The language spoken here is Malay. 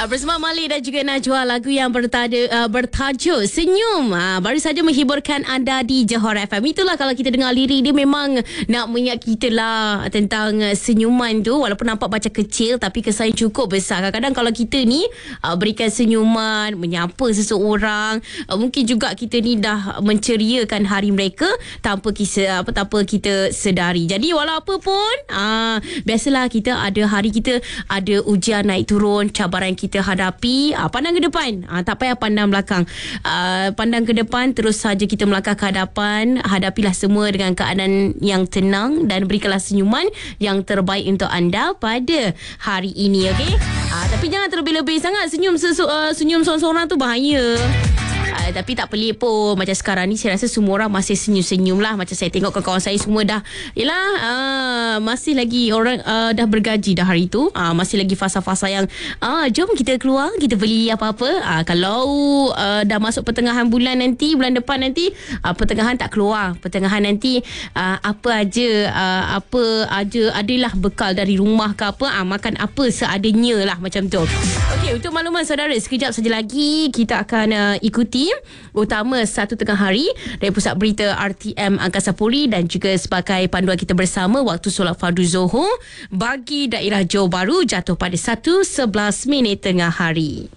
Bersama Malik dan juga Najwa, lagu yang bertajuk Senyum baru saja menghiburkan anda di Johor FM. Itulah kalau kita dengar lirik dia memang nak mengingat kita lah tentang senyuman tu. Walaupun nampak macam kecil tapi kesan cukup besar. Kadang-kadang kalau kita ni berikan senyuman, menyapa seseorang, mungkin juga kita ni dah menceriakan hari mereka tanpa kita sedari. Jadi walau apa pun biasalah kita ada hari kita ada ujian naik turun, cabaran kita hadapi, pandang ke depan, tak payah pandang belakang, pandang ke depan, terus saja kita melangkah ke hadapan. Hadapilah semua dengan keadaan yang tenang dan berikanlah senyuman yang terbaik untuk anda pada hari ini, okey? Tapi jangan terlebih-lebih sangat senyum seorang-seorang tu bahaya. Tapi tak pelik pun. Macam sekarang ni saya rasa semua orang masih senyum-senyum lah. Macam saya tengok kawan-kawan saya semua dah masih lagi orang dah bergaji dah hari tu. Masih lagi fasa-fasa yang jom kita keluar, kita beli apa-apa. Kalau dah masuk pertengahan bulan nanti, bulan depan nanti, pertengahan tak keluar. Pertengahan nanti apa aja adalah bekal dari rumah ke apa, makan apa seadanya lah macam tu. Okey, untuk makluman saudara, sekejap saja lagi kita akan ikuti utama 1 tengah hari dari Pusat Berita RTM Angkasa Puri dan juga sebagai panduan kita bersama waktu solat fardu Zuhur bagi daerah Johor Bahru jatuh pada 1:11 tengah hari.